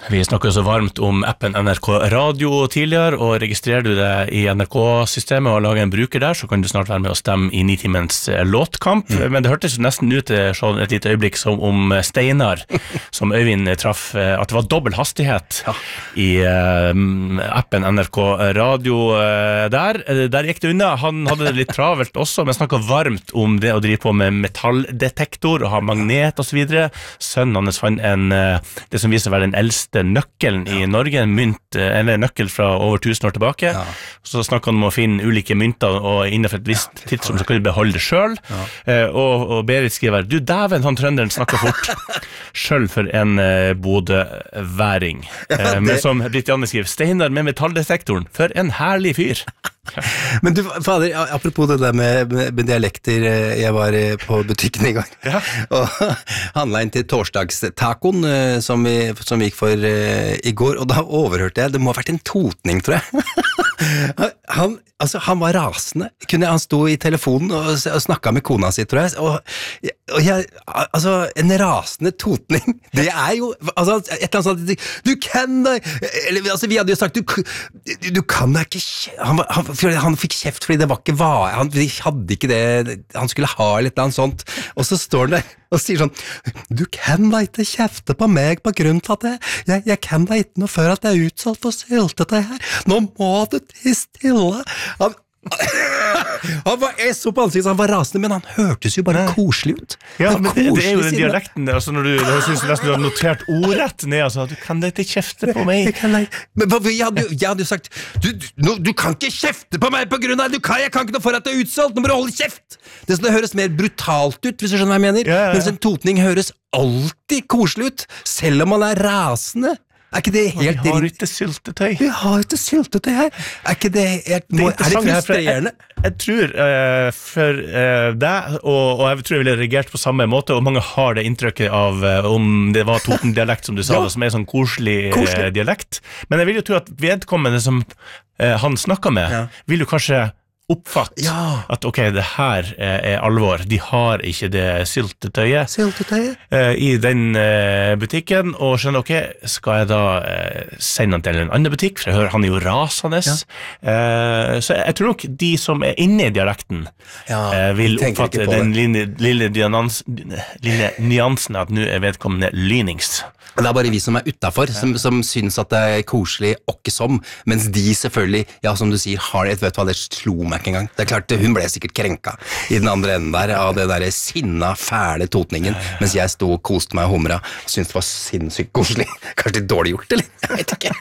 Vi snakker så varmt om appen NRK Radio tidligere, og registrerer du deg i NRK-systemet og lager en bruker der, så kan du snart være med å stemme i Nitimens låtkamp. Men det hørtes nesten ut sånn et lite øyeblikk som om Steinar, som Øyvind traff, at det var dobbelt hastighet i appen NRK Radio der. Der gikk det unna. Han hadde det litt travelt også, men snakket varmt om det å drive på med metalldetektor og ha magnet og så videre. Sønnen hans fant det som viser å være den eldste nøkkelen i Norge, en mynt, eller en nøkkel fra over 1000 år tilbake. Så snakket han om å finne ulike mynter, og innenfor et visst tidsrom så kan du beholde det selv. Og Berit skriver, du dæven, han trønderen snakker fort. Selv for en Bodø-væring. Men som Britt Janne skriver, Steinar med metalldetektoren, for en herlig fyr. Men du, fader, apropos det der med dialekter, jeg var på butikken i gang og handlet inn til torsdagstacoen som vi gikk for i går, og da overhørte jeg, det må ha vært en totning, tror jeg. Han var rasende. Han sto i telefonen og snakket med kona si, tror jeg, og jeg, en rasende totning, det jo, et eller annet sånt, du kan da, eller, vi hadde jo sagt, du kan da ikke, han fikk kjeft fordi det var ikke vi hadde ikke det, han skulle ha litt annet sånt, og så står han der og sier sånn, du kan da ikke kjefte på meg på grunn til at jeg kan da ikke noe før at jeg utsolgt for syltetøy her, nå må du til stille. Han var så på ansiktet, han var rasende, men han hørtes jo bare koselig ut. Ja, men det jo den dialekten, altså når du synes nesten du har notert ordrett ned, altså, du kan ikke kjefte på meg. Men jeg hadde jo sagt, du kan ikke kjefte på meg på grunn av, jeg kan ikke noe for at det utsolgt, nå må du holde kjeft. Det høres mer brutalt ut, hvis du skjønner hva jeg mener, mens en totning høres alltid koselig ut, selv om man rasende. Ikke det helt Vi har ikke syltetøy. Vi har ikke syltetøy her. Ikke det er det frustrerende? Jeg tror for deg, og jeg tror jeg ville reagert på samme måte, og mange har det inntrykket av om det var Toten-dialekt som du sa, som sånn koselig dialekt. Men jeg vil jo tro at vedkommende som han snakket med, vil jo kanskje oppfatt at ok, det her alvor, de har ikke det syltetøyet i den butikken, og skjønner, ok, skal jeg da sende han til en annen butikk, for jeg hører han jo rasende, så jeg tror nok de som inne i dialekten vil oppfatte den lille nyansen at nå vedkommende lynings. Det bare vi som utenfor, som synes at det koselig og ikke som, mens de selvfølgelig, som du sier, har det, vet du hva, det slo meg ikke engang. Det klart, hun ble sikkert krenka i den andre enden der, av det der sinna, fæle totningen, mens jeg stod og koste meg og humra, og syntes det var sinnssykt koselig. Kanskje litt dårlig gjort, eller? Jeg vet ikke.